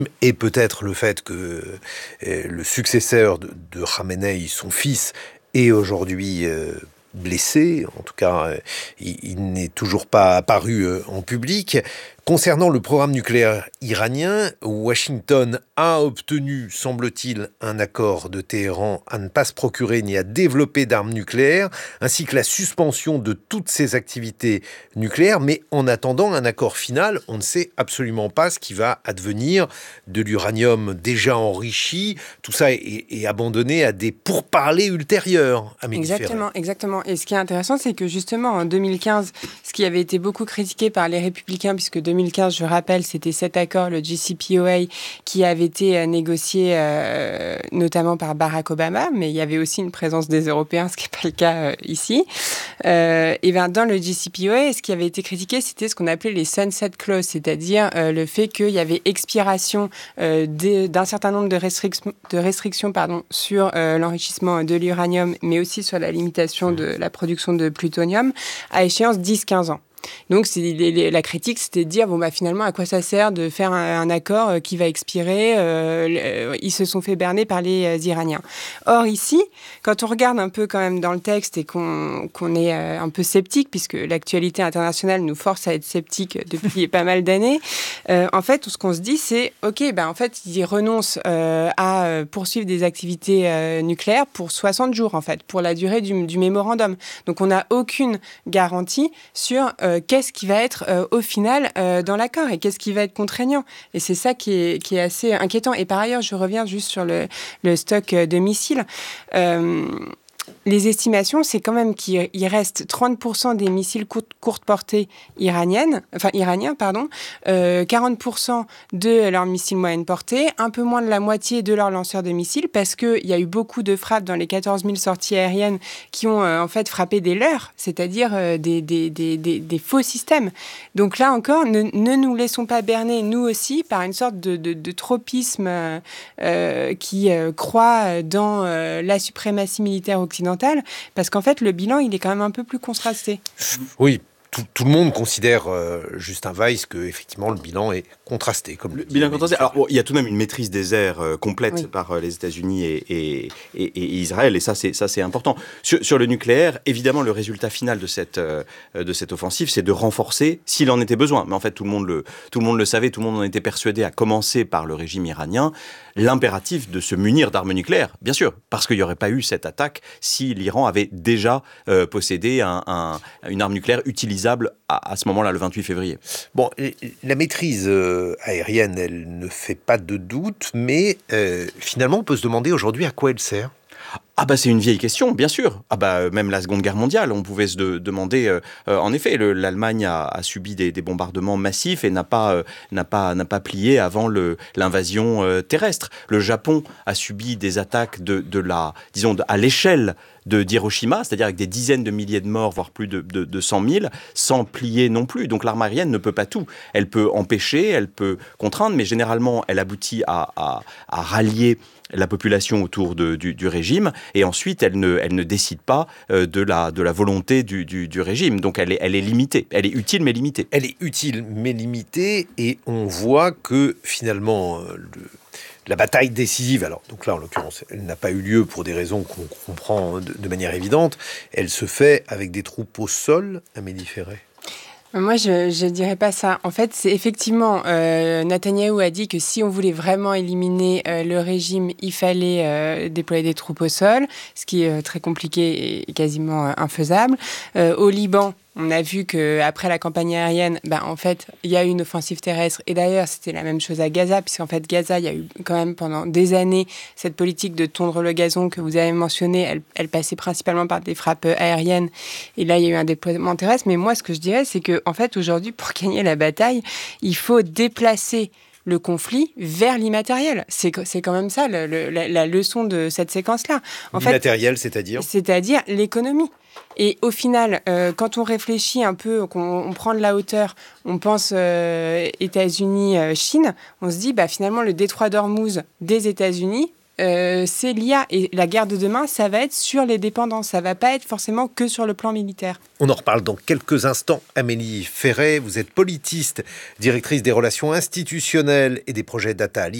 Et peut-être le fait que le successeur de Khamenei, son fils, est aujourd'hui blessé. En tout cas, il n'est toujours pas apparu en public. Concernant le programme nucléaire iranien, Washington a obtenu, semble-t-il, un accord de Téhéran à ne pas se procurer ni à développer d'armes nucléaires, ainsi que la suspension de toutes ses activités nucléaires. Mais en attendant un accord final, on ne sait absolument pas ce qui va advenir de l'uranium déjà enrichi. Tout ça est abandonné à des pourparlers ultérieurs. Exactement. Et ce qui est intéressant, c'est que justement, en 2015, ce qui avait été beaucoup critiqué par les républicains, puisque 2015, je rappelle, c'était cet accord, le JCPOA, qui avait été négocié notamment par Barack Obama, mais il y avait aussi une présence des Européens, ce qui n'est pas le cas ici. Et bien, dans le JCPOA, ce qui avait été critiqué, c'était ce qu'on appelait les sunset clauses, c'est-à-dire le fait qu'il y avait expiration d'un certain nombre de restrictions sur l'enrichissement de l'uranium, mais aussi sur la limitation de la production de plutonium, à échéance 10-15 ans. Donc, la critique, c'était de dire, finalement, à quoi ça sert de faire un accord qui va expirer ils se sont fait berner par les Iraniens. Or, ici, quand on regarde un peu quand même dans le texte et qu'on est un peu sceptique, puisque l'actualité internationale nous force à être sceptique depuis pas mal d'années, en fait, ce qu'on se dit, c'est, en fait, ils renoncent à poursuivre des activités nucléaires pour 60 jours, en fait, pour la durée du mémorandum. Donc, on n'a aucune garantie sur qu'est-ce qui va être au final dans l'accord et qu'est-ce qui va être contraignant. Et c'est ça qui est assez inquiétant. Et par ailleurs, je reviens juste sur le stock de missiles. Les estimations, c'est quand même qu'il reste 30% des missiles courte portée iraniens, 40% de leurs missiles moyenne portée, un peu moins de la moitié de leurs lanceurs de missiles, parce qu'il y a eu beaucoup de frappes dans les 14 000 sorties aériennes qui ont en fait frappé des leurres, c'est-à-dire des faux systèmes. Donc là encore, ne nous laissons pas berner, nous aussi, par une sorte de tropisme qui croit dans la suprématie militaire occidentale, parce qu'en fait, le bilan, il est quand même un peu plus contrasté. Oui, tout le monde considère, Justin Weiss, que effectivement le bilan est contrasté. Comme le bilan contrasté. Alors, il y a tout de même une maîtrise des airs complète par les États-Unis et Israël, et ça c'est important. Sur le nucléaire, évidemment, le résultat final de cette offensive, c'est de renforcer, s'il en était besoin. Mais en fait, tout le monde le savait, tout le monde en était persuadé, à commencer par le régime iranien, l'impératif de se munir d'armes nucléaires, bien sûr, parce qu'il n'y aurait pas eu cette attaque si l'Iran avait déjà possédé une arme nucléaire utilisable à ce moment-là, le 28 février. Bon, la maîtrise aérienne, elle ne fait pas de doute, mais finalement, on peut se demander aujourd'hui à quoi elle sert. C'est une vieille question, bien sûr. Même la Seconde Guerre mondiale, on pouvait se demander. En effet, l'Allemagne a subi des bombardements massifs et n'a pas plié avant l'invasion terrestre. Le Japon a subi des attaques à l'échelle d'Hiroshima, c'est-à-dire avec des dizaines de milliers de morts, voire plus de 100 000, sans plier non plus. Donc l'arme aérienne ne peut pas tout. Elle peut empêcher, elle peut contraindre, mais généralement, elle aboutit à rallier la population autour du régime, et ensuite elle ne décide pas de la volonté du régime. Donc elle est limitée. Elle est utile mais limitée. Elle est utile mais limitée, et on voit que finalement la bataille décisive, alors donc là en l'occurrence elle n'a pas eu lieu pour des raisons qu'on comprend de manière évidente, elle se fait avec des troupes au sol, Amélie Ferret. Moi, je dirais pas ça. En fait, c'est effectivement, Netanyahou a dit que si on voulait vraiment éliminer le régime, il fallait déployer des troupes au sol, ce qui est très compliqué et quasiment infaisable. Au Liban, on a vu qu'après la campagne aérienne, en fait, il y a eu une offensive terrestre. Et d'ailleurs, c'était la même chose à Gaza, puisqu'en fait, Gaza, il y a eu quand même pendant des années cette politique de tondre le gazon que vous avez mentionné. Elle passait principalement par des frappes aériennes. Et là, il y a eu un déploiement terrestre. Mais moi, ce que je dirais, c'est que, en fait, aujourd'hui, pour gagner la bataille, il faut déplacer le conflit vers l'immatériel. C'est quand même ça, la leçon de cette séquence-là. L'immatériel, c'est-à-dire ? C'est-à-dire l'économie. Et au final, quand on réfléchit un peu, qu'on prend de la hauteur, on pense États-Unis, Chine, on se dit finalement le détroit d'Ormuz des États-Unis, c'est l'IA. Et la guerre de demain, ça va être sur les dépendances. Ça ne va pas être forcément que sur le plan militaire. On en reparle dans quelques instants. Amélie Ferret, vous êtes politiste, directrice des relations institutionnelles et des projets data